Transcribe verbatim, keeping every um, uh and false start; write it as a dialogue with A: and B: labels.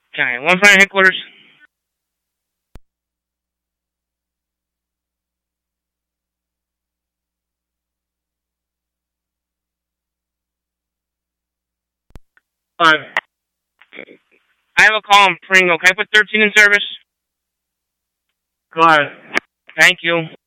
A: Okay, one front headquarters. Five. I have a call on Pringle. Can I put thirteen in service? Go ahead. Thank you.